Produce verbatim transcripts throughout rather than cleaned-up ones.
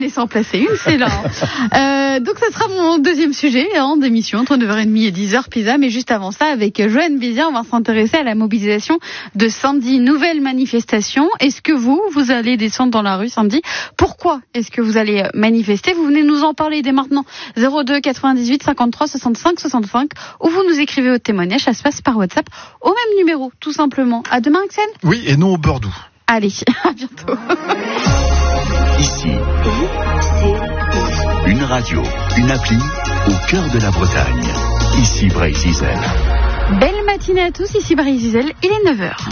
Et s'en placer une, c'est là. euh, donc, ça sera mon deuxième sujet hein, d'émission, entre neuf heures trente et dix heures, Pisa. Mais juste avant ça, avec Joanne Bézière, on va s'intéresser à la mobilisation de samedi. Nouvelle manifestation. Est-ce que vous, vous allez descendre dans la rue samedi ? Pourquoi est-ce que vous allez manifester ? Vous venez nous en parler dès maintenant. zéro deux quatre-vingt-dix-huit cinquante-trois soixante-cinq soixante-cinq. Ou vous nous écrivez votre témoignage, ça se passe par WhatsApp, au même numéro, tout simplement. À demain, Axel ? Oui, et non au beurre doux. Allez, à bientôt. Ici, une radio, une appli au cœur de la Bretagne. Ici Bray-Zizel. Belle matinée à tous, ici Bray-Zizel, il est neuf heures.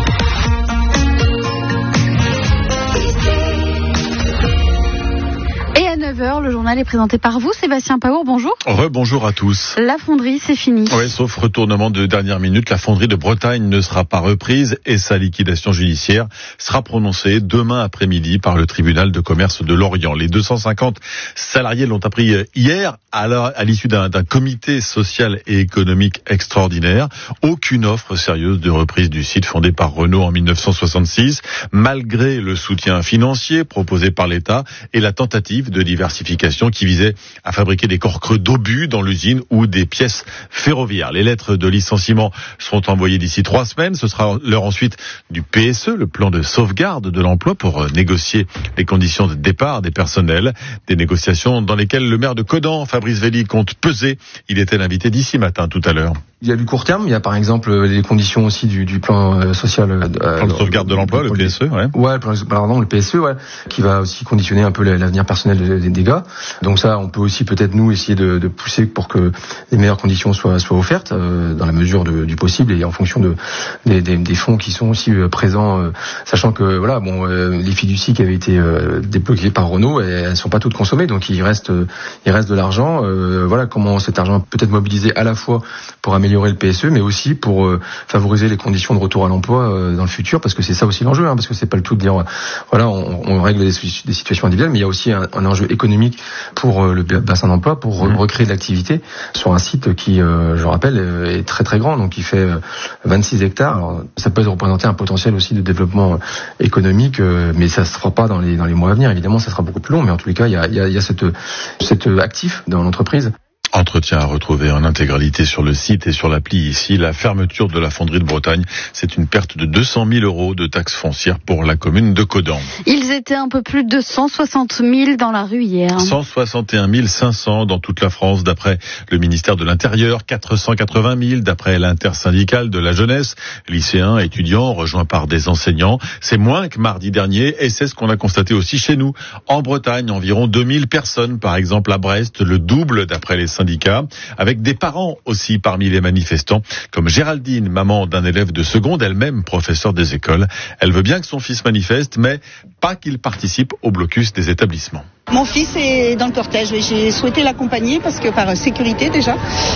Et à neuf heures, le journal est présenté par vous, Sébastien Paour, bonjour. Rebonjour à tous. La fonderie, c'est fini. Oui, sauf retournement de dernière minute, la fonderie de Bretagne ne sera pas reprise et sa liquidation judiciaire sera prononcée demain après-midi par le tribunal de commerce de Lorient. Les deux cent cinquante salariés l'ont appris hier à, la, à l'issue d'un, d'un comité social et économique extraordinaire. Aucune offre sérieuse de reprise du site fondé par Renault en dix-neuf cent soixante-six, malgré le soutien financier proposé par l'État et la tentative de diversification qui visait à fabriquer des corps creux d'obus dans l'usine ou des pièces ferroviaires. Les lettres de licenciement seront envoyées d'ici trois semaines. Ce sera l'heure ensuite du P S E, le plan de sauvegarde de l'emploi, pour négocier les conditions de départ des personnels. Des négociations dans lesquelles le maire de Codan, Fabrice Velli, compte peser. Il était l'invité d'ici matin tout à l'heure. Il y a du court terme, il y a par exemple les conditions aussi du, du plan social. Euh, plan de sauvegarde de l'emploi, le P S E, ouais. Ouais, pardon, le P S E, ouais, qui va aussi conditionner un peu l'avenir personnel des, des gars. Donc ça, on peut aussi peut-être nous essayer de, de pousser pour que les meilleures conditions soient, soient offertes euh, dans la mesure de, du possible et en fonction de des, des, des fonds qui sont aussi euh, présents, euh, sachant que voilà, bon, euh, les fiducies qui avaient été euh, débloquées par Renault, elles, elles sont pas toutes consommées, donc il reste, euh, il reste de l'argent. Euh, voilà, comment cet argent peut être mobilisé à la fois pour améliorer améliorer le P S E, mais aussi pour euh, favoriser les conditions de retour à l'emploi euh, dans le futur, parce que c'est ça aussi l'enjeu, hein, parce que c'est pas le tout de dire, euh, voilà, on, on règle des, des situations individuelles, mais il y a aussi un, un enjeu économique pour euh, le bassin d'emploi, pour mmh. recréer de l'activité sur un site qui, euh, je rappelle, est très très grand, donc il fait euh, vingt-six hectares. Alors, ça peut représenter un potentiel aussi de développement économique, euh, mais ça se fera pas dans les dans les mois à venir. Évidemment, ça sera beaucoup plus long, mais en tous les cas, il y a il y a, il y a cette cet actif dans l'entreprise. Entretien à retrouver en intégralité sur le site et sur l'appli ici. La fermeture de la fonderie de Bretagne, c'est une perte de deux cent mille euros de taxes foncières pour la commune de Codan. Ils étaient un peu plus de cent soixante mille dans la rue hier. cent soixante et un mille cinq cents dans toute la France d'après le ministère de l'Intérieur, quatre cent quatre-vingt mille d'après l'intersyndicale de la jeunesse, lycéens, étudiants, rejoints par des enseignants. C'est moins que mardi dernier et c'est ce qu'on a constaté aussi chez nous. En Bretagne, environ deux mille personnes, par exemple à Brest, le double d'après les syndicats, avec des parents aussi parmi les manifestants, comme Géraldine, maman d'un élève de seconde, elle-même professeure des écoles. Elle veut bien que son fils manifeste, mais pas qu'il participe au blocus des établissements. Mon fils est dans le cortège et j'ai souhaité l'accompagner parce que par sécurité déjà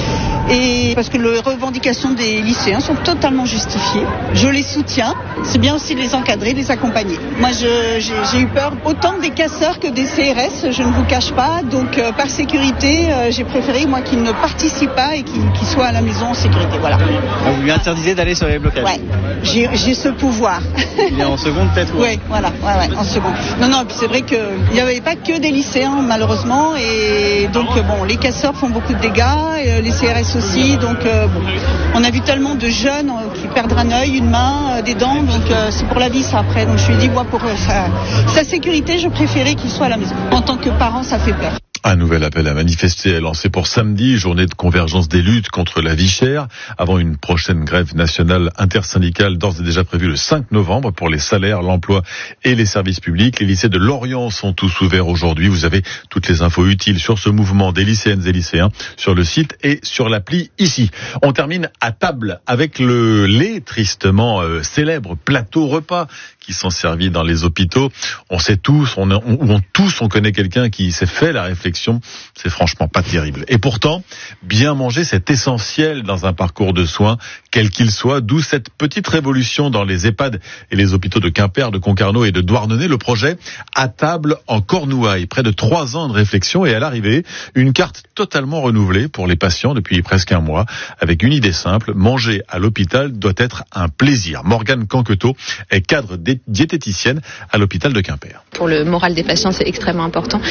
et parce que les revendications des lycéens sont totalement justifiées. Je les soutiens. C'est bien aussi de les encadrer, de les accompagner. Moi, je, j'ai, j'ai eu peur autant des casseurs que des C R S, je ne vous cache pas. Donc, euh, par sécurité, euh, j'ai préféré, moi, qu'ils ne participent pas et qu'ils, qu'ils soient à la maison en sécurité. Voilà. Ah, vous lui interdisez d'aller sur les blocages ? Ouais, j'ai, j'ai ce pouvoir. Il est en seconde, peut-être ? Oui, voilà, ouais, ouais, en seconde. Non, non, puis c'est vrai qu'il n'y avait pas que des lycéens, malheureusement. Et donc, bon, les casseurs font beaucoup de dégâts, les C R S aussi. Donc, euh, bon, on a vu tellement de jeunes euh, qui perdent un œil, une main, euh, des dents. Donc, euh, c'est pour la vie, ça, après. Donc, je lui ai dit, moi, pour euh, sa, sa sécurité, je préférais qu'il soit à la maison. En tant que parent, ça fait peur. Un nouvel appel à manifester est lancé pour samedi, journée de convergence des luttes contre la vie chère, avant une prochaine grève nationale intersyndicale d'ores et déjà prévue le cinq novembre pour les salaires, l'emploi et les services publics. Les lycées de Lorient sont tous ouverts aujourd'hui. Vous avez toutes les infos utiles sur ce mouvement des lycéennes et lycéens sur le site et sur l'appli ici. On termine à table avec le les tristement euh, célèbre plateau repas qui sont servis dans les hôpitaux. On sait tous, on, on, on tous, on connaît quelqu'un qui s'est fait la réflexion réflexion, c'est franchement pas terrible. Et pourtant, bien manger, c'est essentiel dans un parcours de soins, quel qu'il soit, d'où cette petite révolution dans les EHPAD et les hôpitaux de Quimper, de Concarneau et de Douarnenez, le projet À table en Cornouailles. Près de trois ans de réflexion et à l'arrivée, une carte totalement renouvelée pour les patients depuis presque un mois, avec une idée simple, manger à l'hôpital doit être un plaisir. Morgane Canquetot est cadre diététicienne à l'hôpital de Quimper. Pour le moral des patients, c'est extrêmement important.